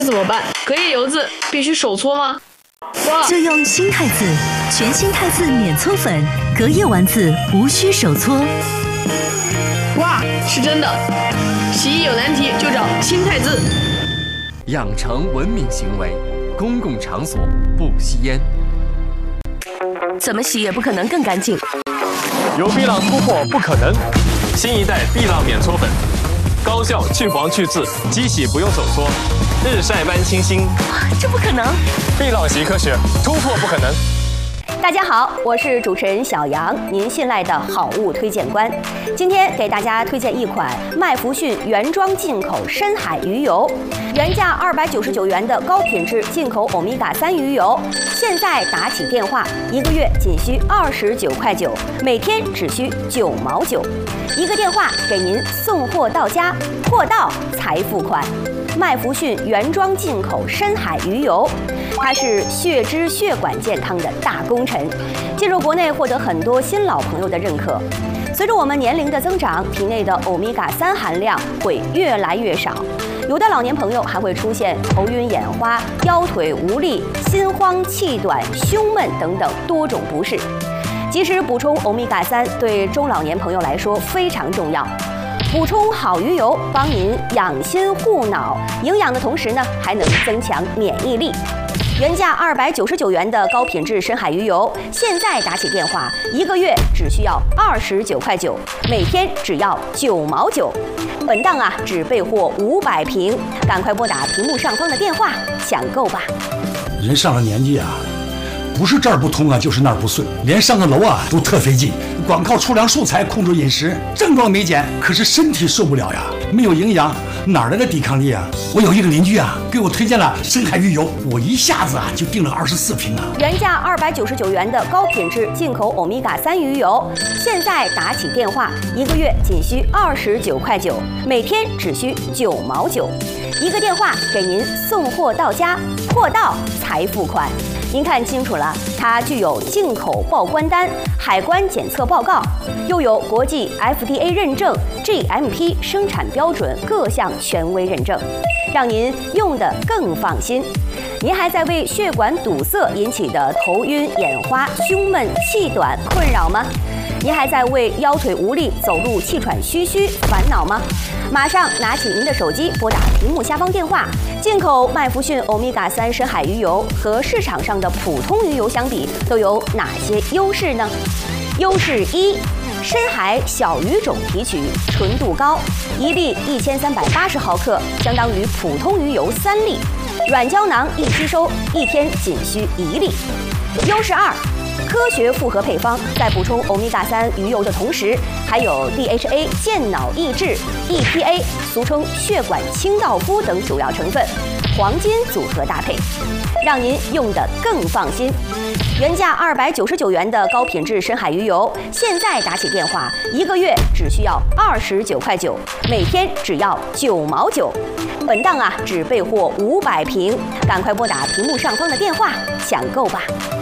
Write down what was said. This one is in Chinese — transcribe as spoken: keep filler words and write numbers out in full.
怎么办？隔夜油渍必须手搓吗？哇！ 就用新汰渍，全新汰渍免搓粉，隔夜丸子无需手搓。 哇，是真的！洗衣有难题就找新汰渍。 养成文明行为，公共场所不吸烟。 怎么洗也不可能更干净。 有碧浪突破不可能，新一代碧浪免搓粉，高效去黄去渍，机洗不用手搓，日晒般清新。 这不可能！ 碧浪洗科学，突破不可能。 大家好，我是主持人小杨，您信赖的好物推荐官。今天给大家推荐一款麦福逊原装进口深海鱼油，原价二百九十九元的高品质进口欧米伽三鱼油，现在打起电话，一个月仅需二十九块九，每天只需九毛九，一个电话给您送货到家，货到才付款。麦福逊原装进口深海鱼油，它是血脂血管健康的大功臣，进入国内获得很多新老朋友的认可。随着我们年龄的增长，体内的欧米伽三含量会越来越少，有的老年朋友还会出现头晕眼花、腰腿无力、心慌气短、胸闷等等多种不适。及时补充欧米伽三对中老年朋友来说非常重要。补充好鱼油，帮您养心护脑，营养的同时呢，还能增强免疫力。原价二百九十九元的高品质深海鱼油，现在打起电话，一个月只需要二十九块九，每天只要九毛九。本档啊，只备货五百瓶，赶快拨打屏幕上方的电话抢购吧。 人上了年纪啊，不是这儿不通啊，就是那儿不顺，连上个楼啊都特费劲。光靠粗粮素菜控制饮食，症状没减，可是身体受不了呀，没有营养，哪来的抵抗力啊？我有一个邻居啊，给我推荐了深海鱼油，我一下子啊就订了二十四瓶啊。 原价二百九十九元的高品质进口欧米伽三鱼油，现在打起电话，一个月仅需二十九块九，每天只需九毛九，一个电话给您送货到家，货到才付款。您看清楚了，它具有进口报关单、海关检测报告，又有国际 F D A 认证、G M P 生产标准各项权威认证，让您用得更放心。您还在为血管堵塞引起的头晕眼花、胸闷气短困扰吗？您还在为腰腿无力、走路气喘吁吁烦恼吗？马上拿起您的手机，拨打屏幕下方电话。进口麦福逊欧米伽三深海鱼油和市场上的普通鱼油相比，都有哪些优势呢？优势一：深海小鱼种提取，纯度高，一粒一千三百八十毫克，相当于普通鱼油三粒，软胶囊易吸收，一天仅需一粒。优势二：科学复合配方，在补充欧米伽三鱼油的同时，还有 D H A 健脑益智、E P A 俗称血管清道夫等主要成分，黄金组合搭配，让您用得更放心。原价二百九十九元的高品质深海鱼油，现在打起电话，一个月只需要二十九块九，每天只要九毛九。本档啊，只备货五百瓶，赶快拨打屏幕上方的电话抢购吧。